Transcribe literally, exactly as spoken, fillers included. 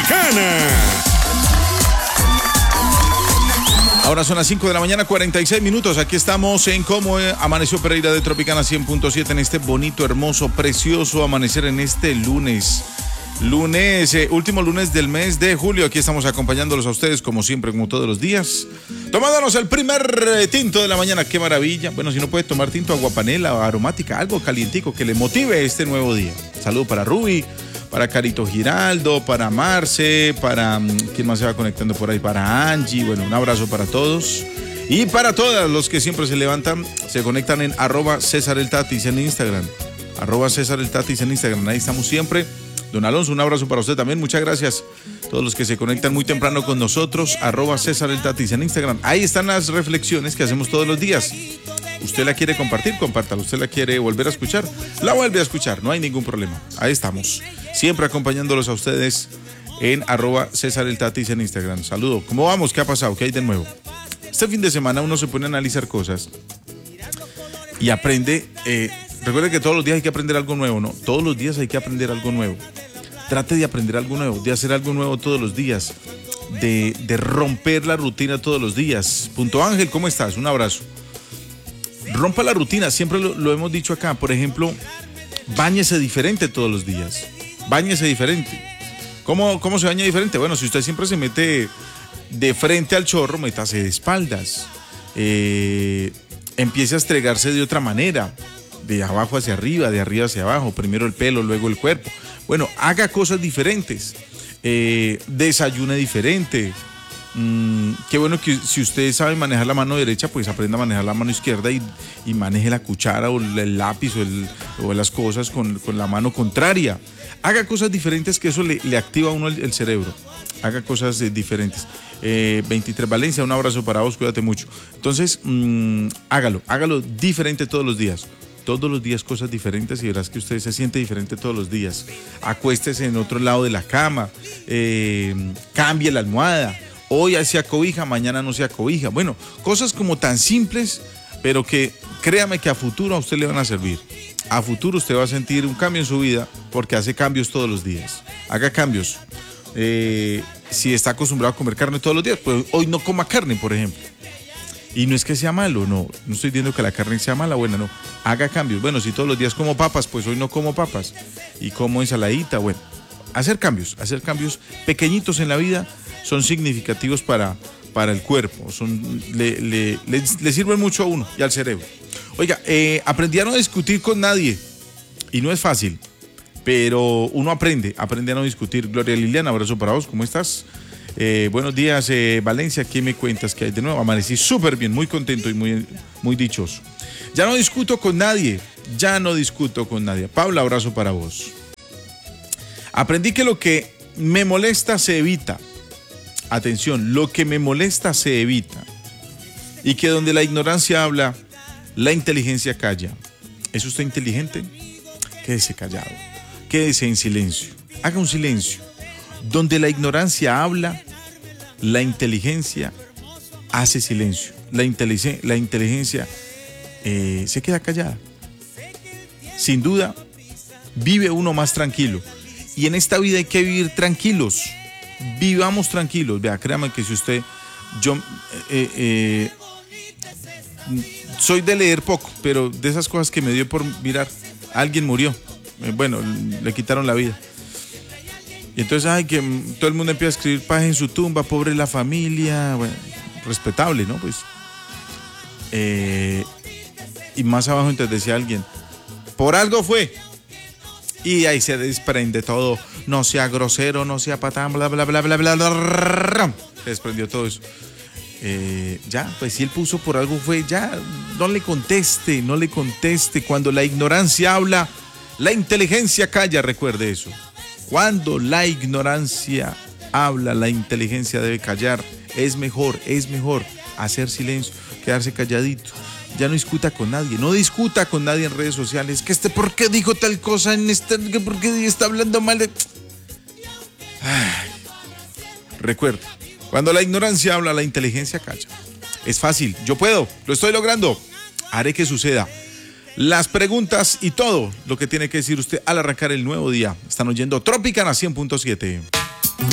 Tropicana. Ahora son las cinco de la mañana, cuarenta y seis minutos. Aquí estamos en Cómo Amaneció Pereira de Tropicana cien punto siete en este bonito, hermoso, precioso amanecer en este lunes. Lunes, eh, último lunes del mes de julio. Aquí estamos acompañándolos a ustedes como siempre, como todos los días. Tomándonos el primer eh, tinto de la mañana. ¡Qué maravilla! Bueno, si no puede tomar tinto, agua panela o aromática, algo calientico que le motive este nuevo día. Saludo para Ruby, para Carito Giraldo, para Marce, para... ¿quién más se va conectando por ahí? Para Angie. Bueno, un abrazo para todos. Y para todos los que siempre se levantan, se conectan en arroba César el Tatis en Instagram. Arroba César el Tatis en Instagram. Ahí estamos siempre. Don Alonso, un abrazo para usted también. Muchas gracias a todos los que se conectan muy temprano con nosotros. Arroba César el Tatis en Instagram. Ahí están las reflexiones que hacemos todos los días. Usted la quiere compartir, compártala. Usted la quiere volver a escuchar, la vuelve a escuchar. No hay ningún problema. Ahí estamos. Siempre acompañándolos a ustedes en arroba César el Tatis en Instagram. Saludo. ¿Cómo vamos? ¿Qué ha pasado? ¿Qué hay de nuevo? Este fin de semana uno se pone a analizar cosas y aprende. Eh, recuerde que todos los días hay que aprender algo nuevo, ¿no? Todos los días hay que aprender algo nuevo. Trate de aprender algo nuevo, de hacer algo nuevo todos los días, de, de romper la rutina todos los días. Punto Ángel, ¿cómo estás? Un abrazo. Rompa la rutina, siempre lo, lo hemos dicho acá. Por ejemplo, báñese diferente todos los días. Báñese diferente. ¿Cómo, cómo se baña diferente? Bueno, si usted siempre se mete de frente al chorro, métase de espaldas. Eh, empiece a estregarse de otra manera. De abajo hacia arriba, de arriba hacia abajo. Primero el pelo, luego el cuerpo. Bueno, haga cosas diferentes. Eh, desayune diferente. Mm, qué bueno que si usted sabe manejar la mano derecha, pues aprenda a manejar la mano izquierda y, y maneje la cuchara o el lápiz o, el, o las cosas con, con la mano contraria. Haga cosas diferentes que eso le, le activa a uno el, el cerebro. Haga cosas eh, diferentes. Eh, veintitrés Valencia, un abrazo para vos, cuídate mucho. Entonces, mmm, hágalo, hágalo diferente todos los días. Todos los días cosas diferentes y verás que usted se siente diferente todos los días. Acuéstese en otro lado de la cama, eh, cambie la almohada. Hoy se acobija, mañana no se acobija. Bueno, cosas como tan simples, pero que créame que a futuro a usted le van a servir. A futuro usted va a sentir un cambio en su vida porque hace cambios todos los días. Haga cambios. Eh, si está acostumbrado a comer carne todos los días, pues hoy no coma carne, por ejemplo. Y no es que sea malo, no, no estoy diciendo que la carne sea mala, buena, no. Haga cambios. Bueno, si todos los días como papas, pues hoy no como papas. Y como ensaladita, bueno. Hacer cambios, hacer cambios pequeñitos en la vida son significativos para, para el cuerpo. Son, le, le, le, le sirven mucho a uno y al cerebro. Oiga, eh, aprendí a no discutir con nadie. Y no es fácil, pero uno aprende, aprende a no discutir. Gloria Liliana, abrazo para vos, ¿cómo estás? Eh, buenos días, eh, Valencia, ¿qué me cuentas que hay de nuevo? Amanecí súper bien, muy contento y muy, muy dichoso. Ya no discuto con nadie, ya no discuto con nadie. Paula, abrazo para vos. Aprendí que lo que me molesta se evita. Atención, lo que me molesta se evita. Y que donde la ignorancia habla, la inteligencia calla. ¿Es usted inteligente? Quédese callado, quédese en silencio, haga un silencio. Donde la ignorancia habla, la inteligencia hace silencio. La, inteligencia, la inteligencia eh, se queda callada. Sin duda, vive uno más tranquilo. Y en esta vida hay que vivir tranquilos. Vivamos tranquilos. Vea, créame que si usted... Yo eh, eh, soy de leer poco, pero de esas cosas que me dio por mirar, alguien murió. Eh, bueno, le quitaron la vida. Y entonces, ay, que todo el mundo empieza a escribir paz en su tumba, pobre la familia, bueno, respetable, ¿no? Pues. Eh, y más abajo entonces decía alguien, por algo fue. Y ahí se desprende todo, no sea grosero, no sea patán, bla, bla, bla, bla, bla, bla, bla. Se desprendió todo eso. Eh, ya, pues si él puso por algo fue, ya, no le conteste, no le conteste. Cuando la ignorancia habla, la inteligencia calla, recuerde eso. Cuando la ignorancia habla, la inteligencia debe callar. Es mejor, es mejor hacer silencio, quedarse calladito. Ya no discuta con nadie, no discuta con nadie en redes sociales. Que este, ¿por qué dijo tal cosa en este? ¿Por qué está hablando mal de...? Ay. Recuerda, cuando la ignorancia habla, la inteligencia calla. Es fácil, yo puedo, lo estoy logrando. Haré que suceda. Las preguntas y todo lo que tiene que decir usted al arrancar el nuevo día. Están oyendo Tropicana cien punto siete.